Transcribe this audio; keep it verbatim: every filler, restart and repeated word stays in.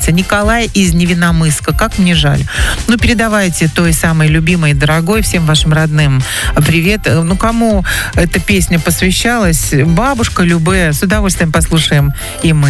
называется. Николай из Невиномысска. Как мне жаль. Ну, передавайте той самой любимой и дорогой всем вашим родным привет. Ну, кому эта песня посвящалась? Бабушка Любе. С удовольствием послушаем и мы.